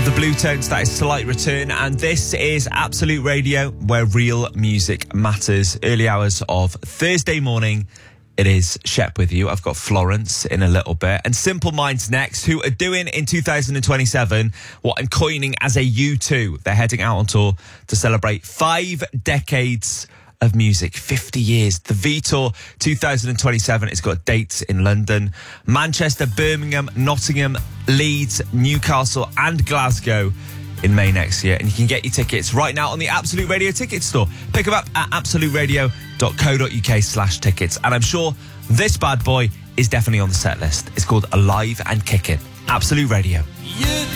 The Blue Tones, that is Slight Return, and this is Absolute Radio, where real music matters. Early hours of Thursday morning. It is Shep with you. I've got Florence in a little bit, and Simple Minds next, who are doing in 2027 what I'm coining as a U2. They're heading out on tour to celebrate 5 decades of music, 50 years. The V-Tour 2027. It's got dates in London, Manchester, Birmingham, Nottingham, Leeds, Newcastle and Glasgow in May next year. And you can get your tickets right now on the Absolute Radio ticket store. Pick them up at absoluteradio.co.uk/tickets. And I'm sure this bad boy is definitely on the set list. It's called Alive and Kicking. Absolute Radio.